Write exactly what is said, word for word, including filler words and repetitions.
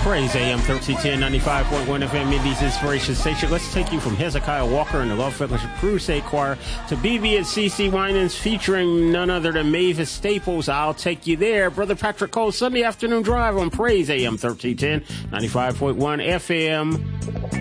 Praise A M thirteen ten, ninety-five point one F M, Indy's Inspiration Station. Let's take you from Hezekiah Walker and the Love Fellowship Crusade Choir to B B and C C Winans featuring none other than Mavis Staples. I'll Take You There. Brother Patrick Cole, Sunday Afternoon Drive on Praise A M thirteen ten, ninety-five point one F M.